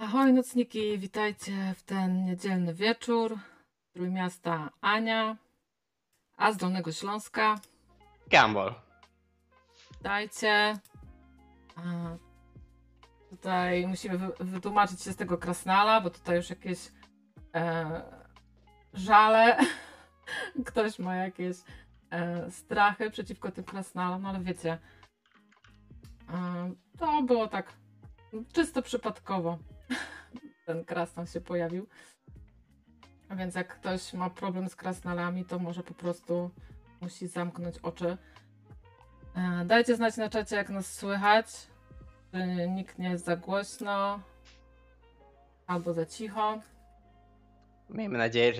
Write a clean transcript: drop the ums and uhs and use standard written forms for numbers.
Ahoj nocniki, witajcie w ten niedzielny wieczór. Z Trójmiasta Ania, a z Dolnego Śląska. Gumball. Witajcie. Tutaj musimy wytłumaczyć się z tego krasnala, bo tutaj już jakieś żale. Ktoś ma jakieś strachy przeciwko tym krasnalom, ale wiecie, to było tak czysto przypadkowo. Ten krasnal się pojawił. A więc jak ktoś ma problem z krasnalami, to może po prostu musi zamknąć oczy. Dajcie znać na czacie, jak nas słychać. Czy nikt nie jest za głośno albo za cicho. Miejmy nadzieję,